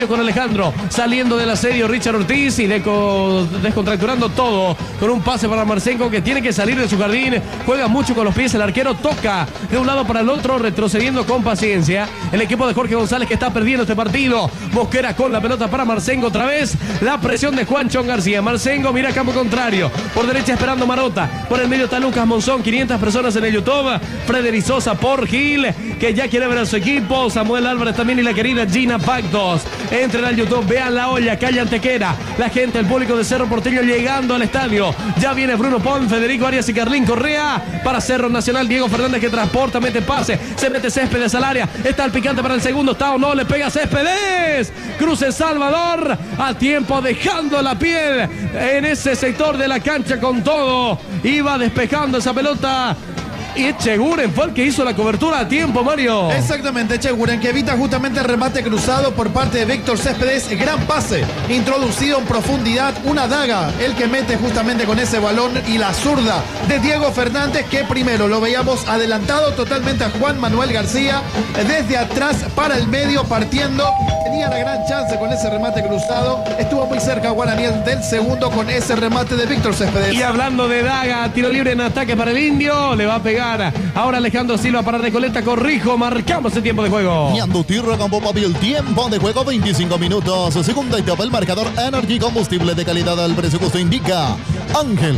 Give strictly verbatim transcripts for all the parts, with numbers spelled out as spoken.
con Alejandro, saliendo del asedio Richard Ortiz y deco, descontracturando todo con un pase para Marcenco, que tiene que salir de su jardín, juega mucho con los pies, el arquero toca de un lado para el otro, retrocediendo con paciencia el equipo de Jorge González, que está perdiendo este partido. Mosquera con la pelota para Marcenco, otra vez la presión de Juancho García. Marcenco mira a campo contrario, por derecha esperando Marota, por el medio está Lucas Monzón, quinientas personas en el YouTube, Frederic Sosa por Gil, que ya quiere ver a su equipo, Samuel Álvarez también y la querida Gina Pactos. Entren al YouTube, vean la olla, calle Antequera, la gente, el público de Cerro Porteño llegando al estadio. Ya viene Bruno Pon, Federico Arias y Carlín Correa para Cerro Nacional. Diego Fernández que transporta, mete pase, se mete Céspedes al área, está el picante para el segundo, está o no, le pega Céspedes, cruce Salvador, a tiempo dejando la piel en ese sector de la cancha con todo, iba despejando esa pelota. Y Echeguren fue el que hizo la cobertura a tiempo, Mario. Exactamente, Echeguren, que evita justamente el remate cruzado por parte de Víctor Céspedes. Gran pase, introducido en profundidad, una daga, el que mete justamente con ese balón, y la zurda de Diego Fernández, que primero lo veíamos adelantado totalmente a Juan Manuel García, desde atrás para el medio, partiendo. Tenía la gran chance con ese remate cruzado. Estuvo muy cerca Guaraní del segundo con ese remate de Víctor Céspedes. Y hablando de daga, tiro libre en ataque para el Indio, le va a pegar ahora Alejandro Silva para Recoleta. Corrijo, marcamos el tiempo de juego. Ñando Tierra Campo Papi, el tiempo de juego veinticinco minutos. Segunda etapa, el marcador Energy, combustible de calidad al precio que usted indica. Ángel.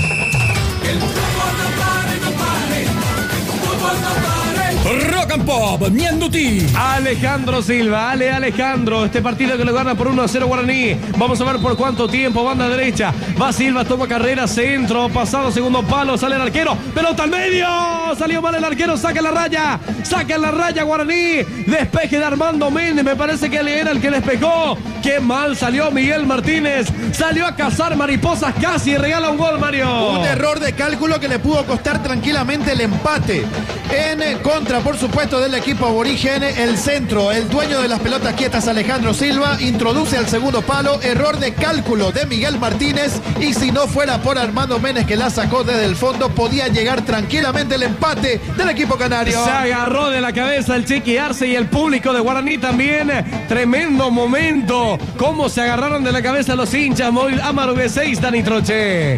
El fútbol no pare, no pare. El fútbol no pare. Rock and Pop, Ñanduti. Alejandro Silva, Ale Alejandro, este partido que lo gana por uno a cero Guaraní. Vamos a ver por cuánto tiempo. Banda derecha, va Silva, toma carrera, centro, pasado, segundo palo, sale el arquero, pelota al medio, salió mal el arquero, saca la raya, saca la raya Guaraní, despeje de Armando Méndez, me parece que él era el que despejó. Qué mal salió Miguel Martínez, salió a cazar mariposas, casi regala un gol, Mario. Un error de cálculo que le pudo costar tranquilamente el empate en contra, por supuesto, del equipo aborigen. El centro, el dueño de las pelotas quietas, Alejandro Silva, introduce al segundo palo, error de cálculo de Miguel Martínez, y si no fuera por Armando Méndez, que la sacó desde el fondo, podía llegar tranquilamente el empate del equipo canario. Se agarró de la cabeza el Chiqui Arce y el público de Guaraní también. Tremendo momento, cómo se agarraron de la cabeza los hinchas. Móvil Amaro B seis, Dani Troche.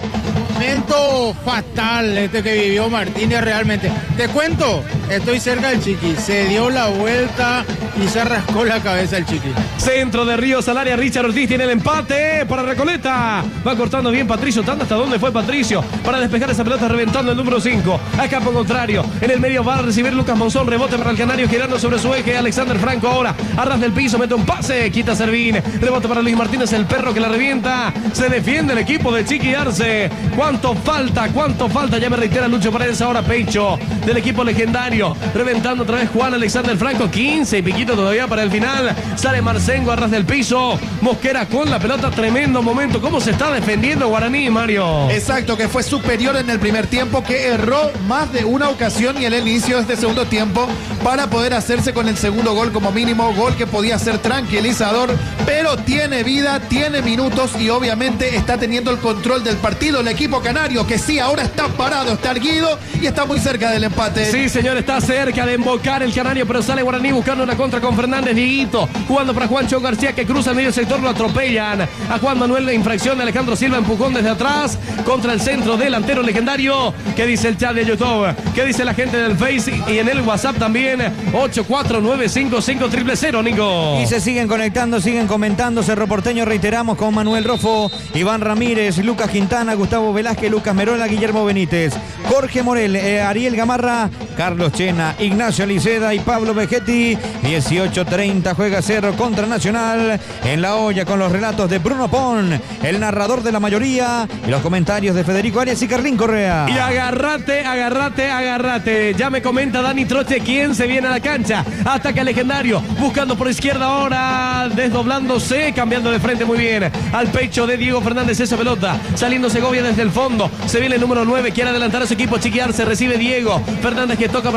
Momento fatal este que vivió Martínez realmente. Te cuento, estoy cerca del Chiqui. Se dio la vuelta y se rascó la cabeza el Chiqui. Centro de Ríos al área, Richard Ortiz tiene el empate para Recoleta. Va cortando bien Patricio Tanda. ¿Hasta dónde fue Patricio? Para despejar esa pelota, reventando el número cinco. A campo contrario, en el medio va a recibir Lucas Monzón. Rebote para el canario, girando sobre su eje. Alexander Franco ahora, a ras del piso, mete un pase, quita Servín. Rebote para Luis Martínez, el perro que la revienta. Se defiende el equipo de Chiqui Arce. ¿Cuánto falta? ¿Cuánto falta? Ya me reitera Lucho Paredes, ahora Pecho del equipo legendario. Reventando otra vez Juan Alexander Franco. quince y piquito todavía para el final. Sale Marcengo a ras del piso. Mosquera con la pelota. Tremendo momento. ¿Cómo se está defendiendo Guaraní, Mario? Exacto, que fue superior en el primer tiempo, que erró más de una ocasión y en el inicio de este segundo tiempo para poder hacerse con el segundo gol como mínimo. Gol que podía ser tranquilizador, pero tiene vida, tiene minutos y obviamente está teniendo el control del partido el equipo canario, que sí, ahora está parado, está erguido y está muy cerca del empate. Sí, señor, está cerca de embocar el canario, pero sale Guaraní buscando una contra con Fernández. Dieguito jugando para Juancho García, que cruza el medio sector, lo atropellan a Juan Manuel. La infracción de Alejandro Silva, empujón desde atrás contra el centro delantero legendario. ¿Qué dice el chat de YouTube? ¿Qué dice la gente del Face y en el WhatsApp también? ocho cuatro nueve cinco cinco cero cero cero, Nico. Y se siguen conectando, siguen comentando. Cerro Porteño, reiteramos, con Manuel Rofo, Iván Ramírez, Lucas Quintana, Gustavo Velázquez, Lucas Merola, Guillermo Benítez, Jorge Morel, eh, Ariel Gamarra, Carlos Chena, Ignacio Liceda y Pablo Vegetti. dieciocho treinta juega Cerro contra Nacional en la olla, con los relatos de Bruno Pon, el narrador de la mayoría, y los comentarios de Federico Arias y Carlín Correa. Y agarrate, agarrate, agarrate. Ya me comenta Dani Troche quién se viene a la cancha. Ataca legendario, buscando por izquierda ahora, desdoblándose, cambiando de frente muy bien al pecho de Diego Fernández esa pelota, saliendo Segovia desde el fondo. Se viene el número nueve, quiere adelantar a su equipo. Chiqui Arce, recibe Diego Fernández, que toca para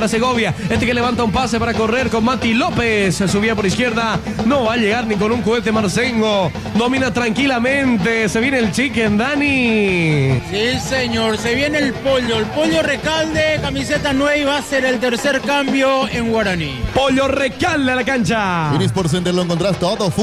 para Segovia. Este que levanta un pase para correr con Mati López. Se subía por izquierda. No va a llegar ni con un cohete Marcengo. Domina tranquilamente. Se viene el Chicken, Dani. Sí, señor. Se viene el Pollo. El Pollo Recalde, camiseta nueva, y va a ser el tercer cambio en Guaraní. Pollo Recalde a la cancha. En Sport Center lo encontrás todo.